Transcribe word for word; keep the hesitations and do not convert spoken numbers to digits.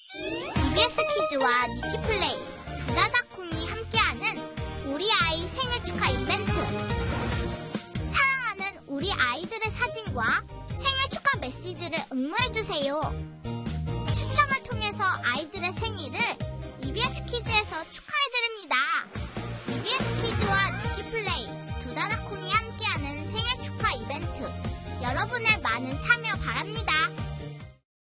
이비에스 키즈와 니키플레이, 두다다콩이 함께하는 우리 아이 생일 축하 이벤트. 사랑하는 우리 아이들의 사진과 생일 축하 메시지를 응모해주세요. 추첨을 통해서 아이들의 생일을 이비에스 키즈에서 축하해드립니다. 이비에스 키즈와 니키플레이, 두다다콩이 함께하는 생일 축하 이벤트. 여러분의 많은 참여 바랍니다.